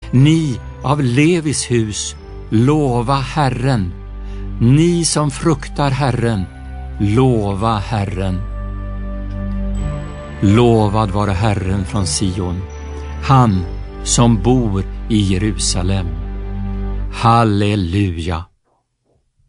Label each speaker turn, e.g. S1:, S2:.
S1: Ni av Levis hus, lova Herren. Ni som fruktar Herren, lova Herren. Lovad vare Herren från Sion, han som bor i Jerusalem. Halleluja!